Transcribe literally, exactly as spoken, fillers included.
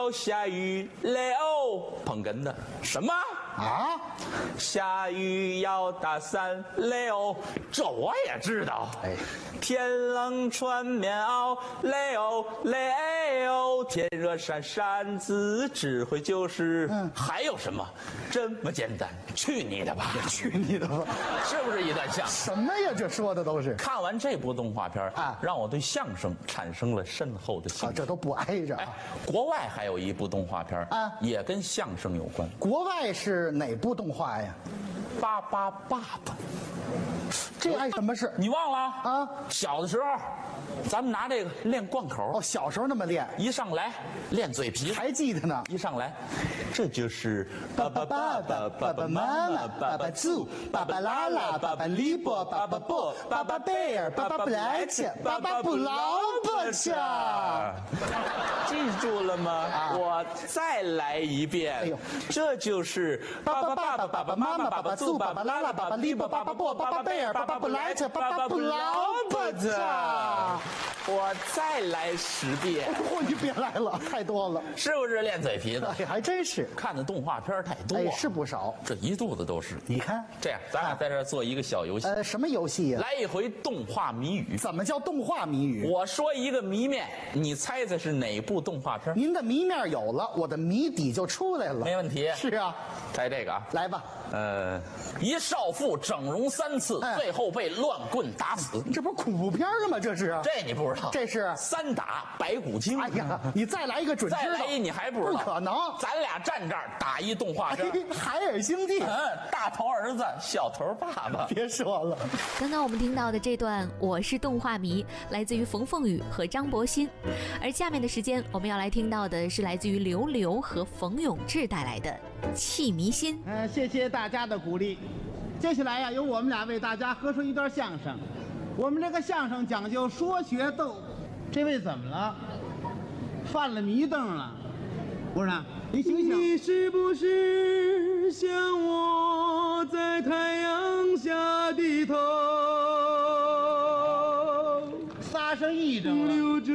下雨了，捧哏的什么啊？ 下雨要打伞了，这我也知道。 哎， 天冷穿棉袄了了，天热扇扇子，指挥就是。嗯，还有什么这么简单？去你的吧！ 去你的吧！ 是不是一段相声？ 什么呀？这说的都是。 看完这部动画片啊， 让我对相声产生了深厚的兴啊， 趣。 这都不挨着哎啊。， 国外还有一部动画片啊也跟相声有关， 国外是哪部动画呀？ 《巴巴爸爸》。 这碍什么事？ 你忘了啊？ 小的时候，咱们拿这个练贯口， 哦，小时候那么练， 一上来练嘴皮， 还记得呢。 一上来，这就是爸爸爸爸爸爸妈妈爸爸猪爸爸拉拉爸爸李伯爸爸伯爸爸贝尔爸爸不来吃爸爸不老婆吃。 记住了吗？ 啊我再来一遍。 哎呦， 这就是爸爸爸爸爸爸妈妈爸爸猪爸爸拉拉爸爸李伯爸爸伯爸爸贝尔爸爸不来吃爸爸不老婆吃。 我再来十遍。 嚯，你别来了，太多了。 是不是练嘴皮子？ 哎，还真是。 看的动画片太多， 哎，是不少。 这一肚子都是。 你看， 这样，咱俩在这儿做一个小游戏， 呃，什么游戏呀？ 来一回动画谜语。 怎么叫动画谜语？ 我说一个谜面，你猜猜是哪部动画片？ 您的谜面有了，我的谜底就出来了。 没问题。 是啊， 猜这个啊， 来吧。 呃，一少妇整容三次， 哎最后被乱棍打死。 这不是恐怖片儿吗？这是。 这你不知道？ 这是三打白骨精。 哎呀，你再来一个准知道。 再来一你还不知道？ 不可能。 咱俩站这儿打一动画片。 哎，海尔兄弟。 嗯，大头儿子，小头爸爸。 别说了。 刚刚我们听到的这段《我是动画迷》来自于冯凤雨和张博鑫，而下面的时间我们要来听到的是来自于刘刘和冯永志带来的《气迷心》。 呃，谢谢大家的鼓励。接下来呀、由我们俩为大家合说一段相声。我们这个相声讲究说学逗。这位怎么了？犯了迷瞪了？不是啊，你醒醒。 你是不是像我在太阳下低头， 发生癔症了？ 流着